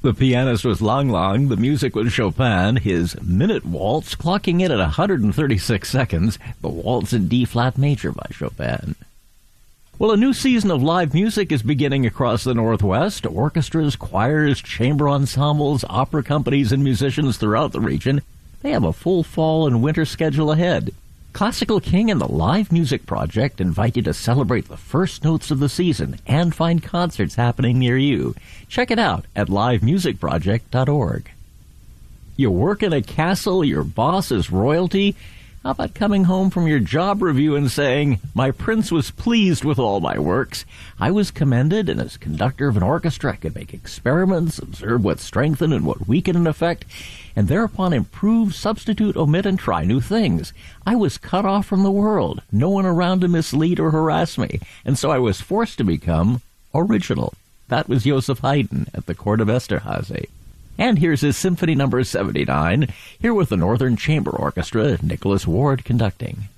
The pianist was Lang Lang, the music was Chopin, his Minute Waltz clocking in at 136 seconds, the Waltz in D-flat major by Chopin. Well, a new season of live music is beginning across the Northwest. Orchestras, choirs, chamber ensembles, opera companies, and musicians throughout the region, they have a full fall and winter schedule ahead. Classical King and the Live Music Project invite you to celebrate the first notes of the season and find concerts happening near you. Check it out at livemusicproject.org. You work in a castle, your boss is royalty. How about coming home from your job review and saying, "My prince was pleased with all my works. I was commended, and as conductor of an orchestra I could make experiments, observe what strengthen and what weaken an effect, and thereupon improve, substitute, omit, and try new things. I was cut off from the world, no one around to mislead or harass me, and so I was forced to become original." That was Joseph Haydn at the court of Esterhazy. And here's his Symphony No. 79, here with the Northern Chamber Orchestra, Nicholas Ward conducting.